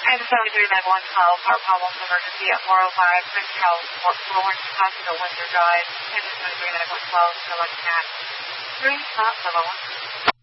And 739112, heart problems emergency at 405 Prince Charles, Lawrence Hospital, Windsor Drive. And 739112, select cat. 3, stop, level 1.